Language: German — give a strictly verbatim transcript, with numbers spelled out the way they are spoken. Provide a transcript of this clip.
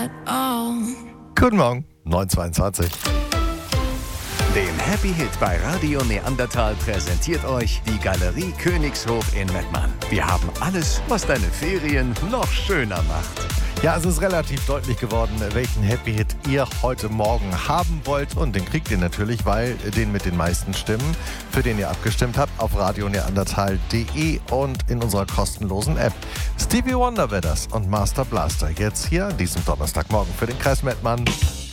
at all. Guten Morgen, neun Uhr zweiundzwanzig. Den Happy Hit bei Radio Neandertal präsentiert euch die Galerie Königshof in Mettmann. Wir haben alles, was deine Ferien noch schöner macht. Ja, es ist relativ deutlich geworden, welchen Happy Hit ihr heute Morgen haben wollt. Und den kriegt ihr natürlich, weil den mit den meisten Stimmen, für den ihr abgestimmt habt, auf radio neandertal punkt de und in unserer kostenlosen App. Stevie Wonder wäre das und Master Blaster jetzt hier an diesem Donnerstagmorgen für den Kreis Mettmann.